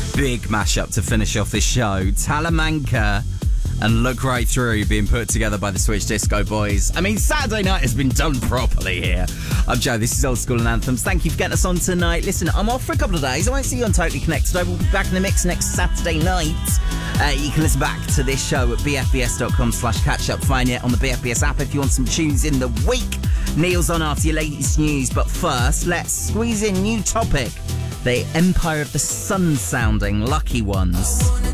big mashup to finish off this show. Talamanca and Look Right Through being put together by the Switch Disco Boys. I mean, Saturday night has been done properly here. I'm Joe, this is Old School and Anthems. Thank you for getting us on tonight. Listen, I'm off for a couple of days. I won't see you on Totally Connected. I will be back in the mix next Saturday night. You can listen back to this show at bfbs.com/catch-up. Find it on the BFBS app if you want some tunes in the week. Neil's on after your latest news, but first, let's squeeze in new topic. The Empire of the Sun sounding Lucky Ones.